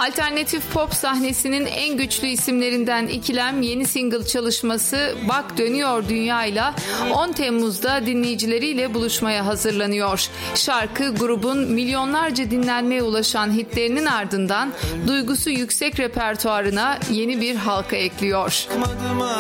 Alternatif pop sahnesinin en güçlü isimlerinden İkilem yeni single çalışması Bak Dönüyor Dünya'yla 10 Temmuz'da dinleyicileriyle buluşmaya hazırlanıyor. Şarkı grubun milyonlarca dinlenmeye ulaşan hitlerinin ardından duygusu yüksek repertuarına yeni bir halka ekliyor.